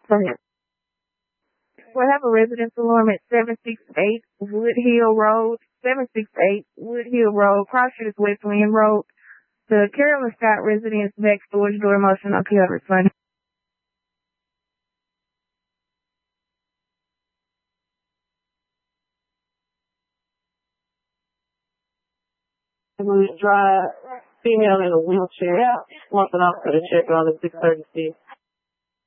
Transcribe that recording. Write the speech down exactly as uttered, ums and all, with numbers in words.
Go ahead. We have a residence alarm at seven six eight Wood Hill Road, seven six eight Wood Hill Road, Cross Street, West Lynn Road. The Carolyn Scott residence back storage door motion uncovered. Funny. Drive, female in a wheelchair. Wants an officer to check on the six thirty-six.